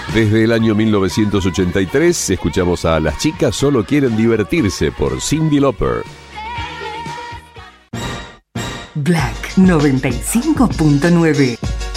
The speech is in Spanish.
Desde el año 1983 escuchamos a Las chicas solo quieren divertirse por Cyndi Lauper. Black 95.9